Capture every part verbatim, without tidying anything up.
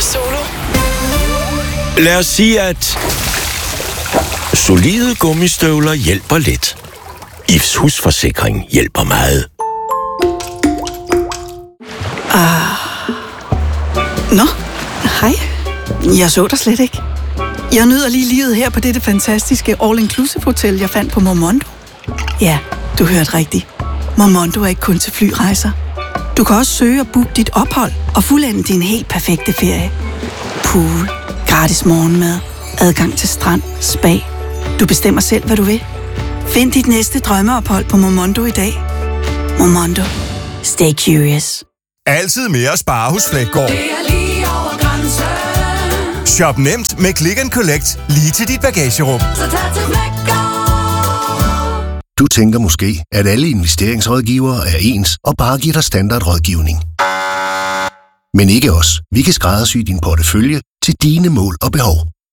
Solo. Lad os sige, at solide gummistøvler hjælper lidt. I F's husforsikring hjælper meget. Ah. Nå, hej. Jeg så dig slet ikke. Jeg nyder lige livet her på dette fantastiske all-inclusive hotel, jeg fandt på Momondo. Ja, du hørte rigtigt. Momondo er ikke kun til flyrejser. Du kan også søge og booke dit ophold og fuldende din helt perfekte ferie. Pool, gratis morgenmad, adgang til strand, spa. Du bestemmer selv, hvad du vil. Find dit næste drømmeophold på Momondo i dag. Momondo. Stay curious. Altid mere at spare hos Fleggaard. Shop nemt med Click and Collect lige til dit bagagerum. Du tænker måske, at alle investeringsrådgivere er ens og bare giver dig standardrådgivning. Men ikke os. Vi kan skræddersy din portefølje til dine mål og behov.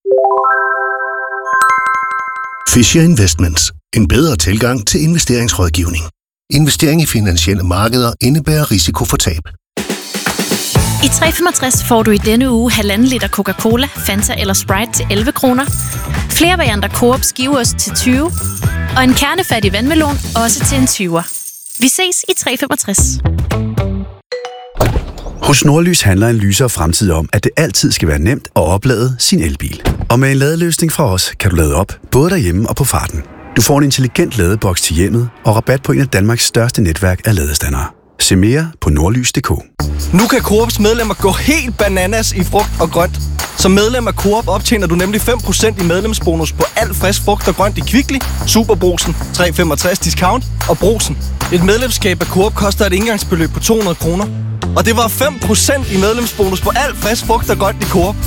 Fisher Investments. En bedre tilgang til investeringsrådgivning. Investering i finansielle markeder indebærer risiko for tab. I tre femogtres får du i denne uge halvanden liter Coca-Cola, Fanta eller Sprite til elleve kroner. Flere varianter Coop skiveost til tyve. Og en kernefattig vandmelon også til en tyver. Vi ses i tre femogtres. Hos Nordlys handler en lysere fremtid om, at det altid skal være nemt at oplade sin elbil. Og med en ladeløsning fra os, kan du lade op, både derhjemme og på farten. Du får en intelligent ladeboks til hjemmet og rabat på en af Danmarks største netværk af ladestandere. Se mere på nordlys punktum d k. Nu kan Coops medlemmer gå helt bananas i frugt og grønt. Som medlem af Coop optjener du nemlig fem procent i medlemsbonus på alt frisk frugt og grønt i Kvickly, Superbrugsen, tre femogtres Discount og Brugsen. Et medlemskab af Coop koster et indgangsbeløb på to hundrede kroner. Og det var fem procent i medlemsbonus på alt frisk frugt og grønt i Coop.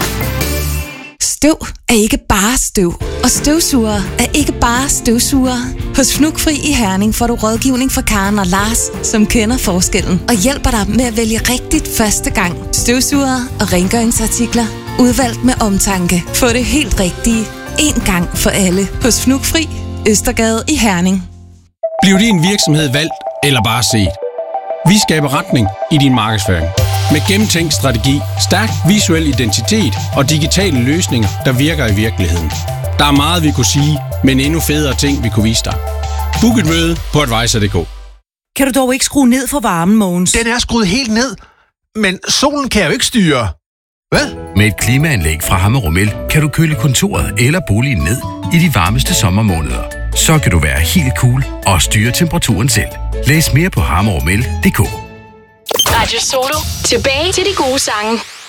Støv er ikke bare støv, og støvsugere er ikke bare støvsugere. Hos Fnugfri i Herning får du rådgivning fra Karen og Lars, som kender forskellen og hjælper dig med at vælge rigtigt første gang. Støvsugere og rengøringsartikler, udvalgt med omtanke. Få det helt rigtige, én gang for alle. Hos Fnugfri, Østergade i Herning. Bliv din virksomhed valgt eller bare set? Vi skaber retning i din markedsføring. Med gennemtænkt strategi, stærk visuel identitet og digitale løsninger, der virker i virkeligheden. Der er meget, vi kunne sige, men endnu federe ting, vi kunne vise dig. Book et møde på advisor punktum d k. Kan du dog ikke skrue ned for varmen, Mogens? Den er skruet helt ned, men solen kan jeg jo ikke styre. Hvad? Med et klimaanlæg fra Hammerum El kan du køle kontoret eller boligen ned i de varmeste sommermåneder. Så kan du være helt cool og styre temperaturen selv. Læs mere på hammerum el punktum d k. Radio Solo. Tilbage til de gode sange.